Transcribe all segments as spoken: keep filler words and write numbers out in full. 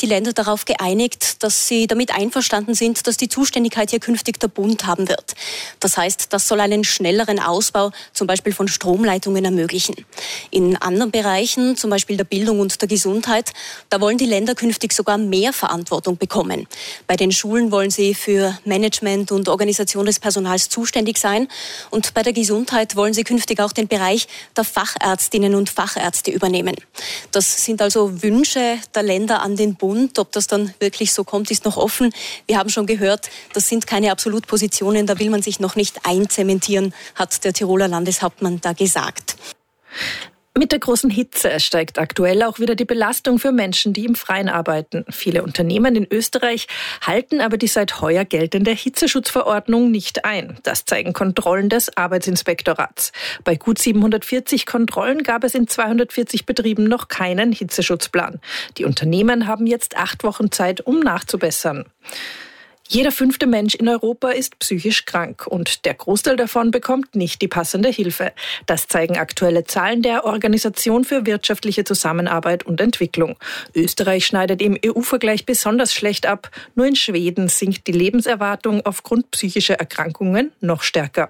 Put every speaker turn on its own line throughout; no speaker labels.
die Länder darauf geeinigt, dass sie damit einverstanden sind, dass die Zuständigkeit hier künftig der Bund haben wird. Das heißt, das soll einen schnelleren Ausbau, zum Beispiel von Stromleitungen, ermöglichen. In anderen Bereichen, zum Beispiel der Bildung und der Gesundheit, da wollen die Länder künftig sogar mehr Verantwortung bekommen. Bei den Schulen wollen sie für Management und Organisation des Personals zuständig sein. Und bei der Gesundheit wollen sie künftig auch den Bereich der Fachärztinnen und Fachärzte übernehmen. Das sind also Wünsche der Länder an den Bund. Ob das dann wirklich so kommt, ist noch offen. Wir haben schon gehört, das sind keine Absolutpositionen, da will man sich noch nicht einzementieren, hat der Tiroler Landeshauptmann da gesagt.
Mit der großen Hitze steigt aktuell auch wieder die Belastung für Menschen, die im Freien arbeiten. Viele Unternehmen in Österreich halten aber die seit heuer geltende Hitzeschutzverordnung nicht ein. Das zeigen Kontrollen des Arbeitsinspektorats. Bei gut siebenhundertvierzig Kontrollen gab es in zweihundertvierzig Betrieben noch keinen Hitzeschutzplan. Die Unternehmen haben jetzt acht Wochen Zeit, um nachzubessern. Jeder fünfte Mensch in Europa ist psychisch krank und der Großteil davon bekommt nicht die passende Hilfe. Das zeigen aktuelle Zahlen der Organisation für wirtschaftliche Zusammenarbeit und Entwicklung. Österreich schneidet im E U-Vergleich besonders schlecht ab. Nur in Schweden sinkt die Lebenserwartung aufgrund psychischer Erkrankungen noch stärker.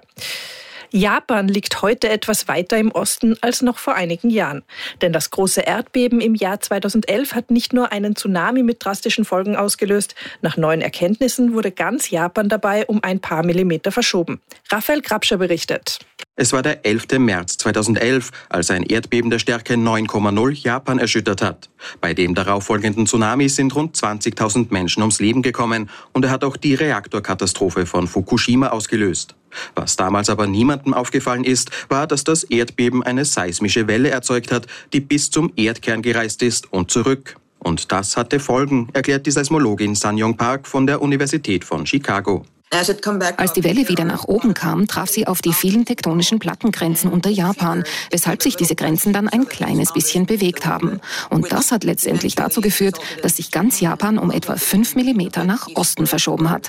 Japan liegt heute etwas weiter im Osten als noch vor einigen Jahren. Denn das große Erdbeben im Jahr zweitausendelf hat nicht nur einen Tsunami mit drastischen Folgen ausgelöst. Nach neuen Erkenntnissen wurde ganz Japan dabei um ein paar Millimeter verschoben. Raphael Krabscher berichtet.
Es war der elfte März zweitausendelf, als ein Erdbeben der Stärke neun Komma null Japan erschüttert hat. Bei dem darauffolgenden Tsunami sind rund zwanzigtausend Menschen ums Leben gekommen und er hat auch die Reaktorkatastrophe von Fukushima ausgelöst. Was damals aber niemandem aufgefallen ist, war, dass das Erdbeben eine seismische Welle erzeugt hat, die bis zum Erdkern gereist ist und zurück. Und das hatte Folgen, erklärt die Seismologin Sang-Yong Park von der Universität von Chicago.
Als die Welle wieder nach oben kam, traf sie auf die vielen tektonischen Plattengrenzen unter Japan, weshalb sich diese Grenzen dann ein kleines bisschen bewegt haben. Und das hat letztendlich dazu geführt, dass sich ganz Japan um etwa fünf Millimeter nach Osten verschoben hat.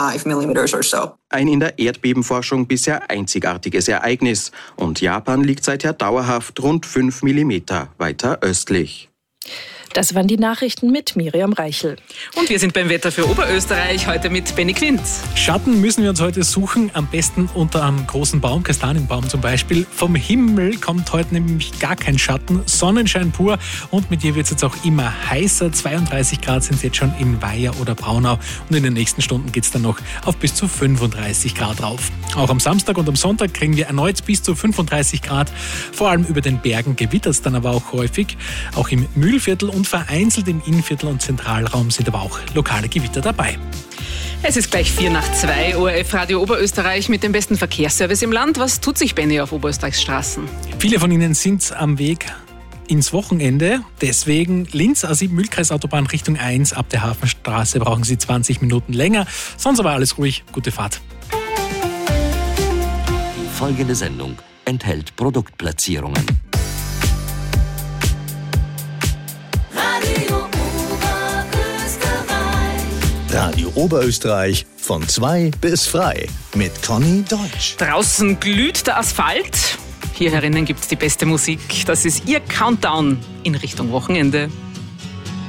Ein in der Erdbebenforschung bisher einzigartiges Ereignis. Und Japan liegt seither dauerhaft rund fünf Millimeter weiter östlich.
Das waren die Nachrichten mit Miriam Reichel.
Und wir sind beim Wetter für Oberösterreich, heute mit Benny Quinz.
Schatten müssen wir uns heute suchen, am besten unter einem großen Baum, Kastanienbaum zum Beispiel. Vom Himmel kommt heute nämlich gar kein Schatten, Sonnenschein pur und mit dir wird es jetzt auch immer heißer. zweiunddreißig Grad sind es jetzt schon in Weiher oder Braunau und in den nächsten Stunden geht es dann noch auf bis zu fünfunddreißig Grad rauf. Auch am Samstag und am Sonntag kriegen wir erneut bis zu fünfunddreißig Grad. Vor allem über den Bergen gewittert es dann aber auch häufig, auch im Mühlviertel und Und vereinzelt im Innenviertel und Zentralraum sind aber auch lokale Gewitter dabei.
Es ist gleich vier nach zwei, O R F Radio Oberösterreich mit dem besten Verkehrsservice im Land. Was tut sich, Benny, auf Oberösterreichs Straßen?
Viele von Ihnen sind am Weg ins Wochenende. Deswegen Linz A sieben Mühlkreisautobahn Richtung eins. Ab der Hafenstraße brauchen Sie zwanzig Minuten länger. Sonst aber alles ruhig. Gute Fahrt.
Die folgende Sendung enthält Produktplatzierungen.
Radio Oberösterreich von zwei bis frei mit Conny Deutsch.
Draußen glüht der Asphalt. Hier herinnen gibt es die beste Musik. Das ist Ihr Countdown in Richtung Wochenende.